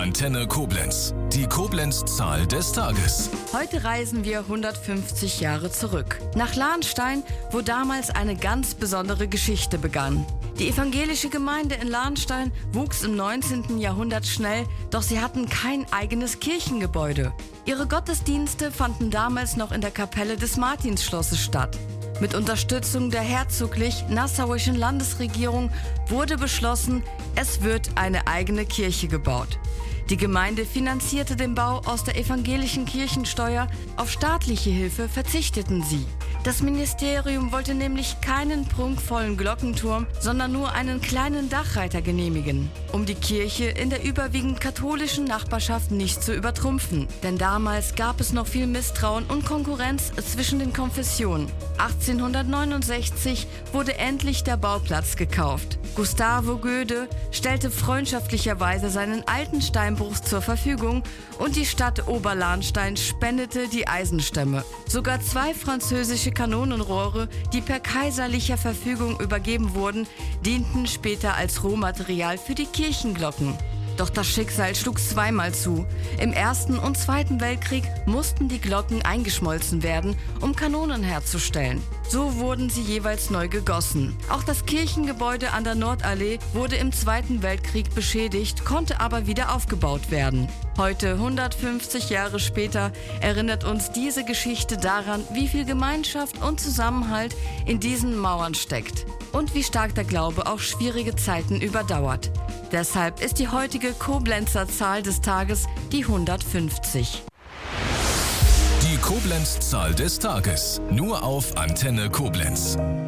Antenne Koblenz. Die Koblenz-Zahl des Tages. Heute reisen wir 150 Jahre zurück. Nach Lahnstein, wo damals eine ganz besondere Geschichte begann. Die evangelische Gemeinde in Lahnstein wuchs im 19. Jahrhundert schnell, doch sie hatten kein eigenes Kirchengebäude. Ihre Gottesdienste fanden damals noch in der Kapelle des Martinsschlosses statt. Mit Unterstützung der herzoglich-nassauischen Landesregierung wurde beschlossen, es wird eine eigene Kirche gebaut. Die Gemeinde finanzierte den Bau aus der evangelischen Kirchensteuer, auf staatliche Hilfe verzichteten sie. Das Ministerium wollte nämlich keinen prunkvollen Glockenturm, sondern nur einen kleinen Dachreiter genehmigen, um die Kirche in der überwiegend katholischen Nachbarschaft nicht zu übertrumpfen. Denn damals gab es noch viel Misstrauen und Konkurrenz zwischen den Konfessionen. 1869 wurde endlich der Bauplatz gekauft. Gustavo Göde stellte freundschaftlicherweise seinen alten Steinbruch zur Verfügung und die Stadt Oberlahnstein spendete die Eisenstämme. Sogar 2 französische Kanonenrohre, die per kaiserlicher Verfügung übergeben wurden, dienten später als Rohmaterial für die Kirchenglocken. Doch das Schicksal schlug zweimal zu. Im Ersten und Zweiten Weltkrieg mussten die Glocken eingeschmolzen werden, um Kanonen herzustellen. So wurden sie jeweils neu gegossen. Auch das Kirchengebäude an der Nordallee wurde im Zweiten Weltkrieg beschädigt, konnte aber wieder aufgebaut werden. Heute, 150 Jahre später, erinnert uns diese Geschichte daran, wie viel Gemeinschaft und Zusammenhalt in diesen Mauern steckt und wie stark der Glaube auch schwierige Zeiten überdauert. Deshalb ist die heutige Koblenzer Zahl des Tages die 150. Die Koblenz-Zahl des Tages. Nur auf Antenne Koblenz.